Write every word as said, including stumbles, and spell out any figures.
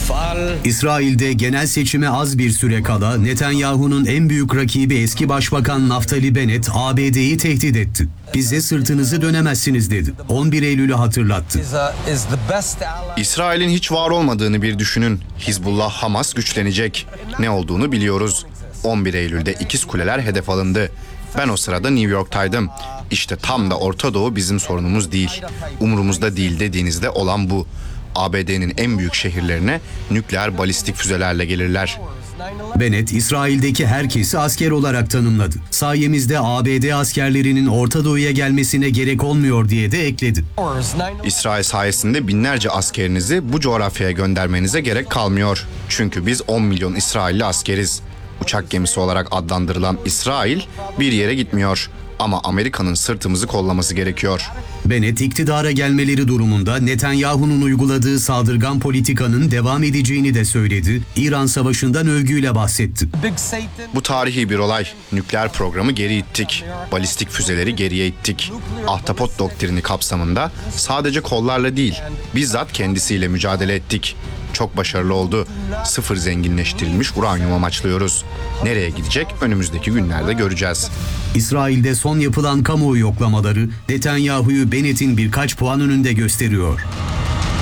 İsrail'de genel seçime az bir süre kala Netanyahu'nun en büyük rakibi eski başbakan Naftali Bennett A B D'yi tehdit etti. Bize sırtınızı dönemezsiniz dedi. on bir Eylül'ü hatırlattı. İsrail'in hiç var olmadığını bir düşünün. Hizbullah, Hamas güçlenecek. Ne olduğunu biliyoruz. on bir Eylül'de ikiz kuleler hedef alındı. Ben o sırada New York'taydım. İşte tam da Orta Doğu bizim sorunumuz değil. Umurumuzda değil dediğinizde olan bu. A B D'nin en büyük şehirlerine nükleer balistik füzelerle gelirler. Bennett, İsrail'deki herkesi asker olarak tanımladı. Sayemizde A B D askerlerinin Orta Doğu'ya gelmesine gerek olmuyor diye de ekledi. İsrail sayesinde binlerce askerinizi bu coğrafyaya göndermenize gerek kalmıyor. Çünkü biz on milyon İsrailli askeriz. Uçak gemisi olarak adlandırılan İsrail bir yere gitmiyor. Ama Amerika'nın sırtımızı kollaması gerekiyor. Bennett, iktidara gelmeleri durumunda Netanyahu'nun uyguladığı saldırgan politikanın devam edeceğini de söyledi. İran Savaşı'ndan övgüyle bahsetti. Bu tarihi bir olay. Nükleer programı geri ittik. Balistik füzeleri geriye ittik. Ahtapot doktrini kapsamında sadece kollarla değil, bizzat kendisiyle mücadele ettik. Çok başarılı oldu. Sıfır zenginleştirilmiş uranyum amaçlıyoruz. Nereye gidecek önümüzdeki günlerde göreceğiz. İsrail'de son yapılan kamuoyu yoklamaları Netanyahu'yu Bennett'in birkaç puan önünde gösteriyor.